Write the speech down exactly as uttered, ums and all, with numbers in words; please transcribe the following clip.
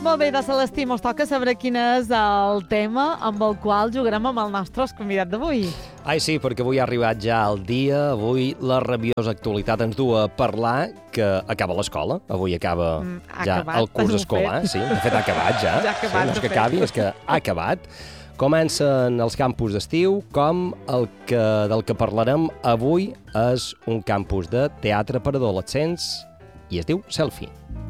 Molt bé, de Celestí, mos toca saber quin és el tema amb el qual jugarem amb el nostre convidat d'avui. Ai, sí, perquè avui ha arribat ja el dia, avui la rabiosa actualitat ens du a parlar que acaba l'escola, avui acaba Mm, ha ja acabat, el curs ho escolar, fet. sí, de fet ha acabat ja, Ja ha acabat, sí, no és de que fet. acabi, és que ha acabat. Comencen els campus d'estiu, com el que, del que parlarem avui és un campus de teatre per adolescents i es diu Selfie.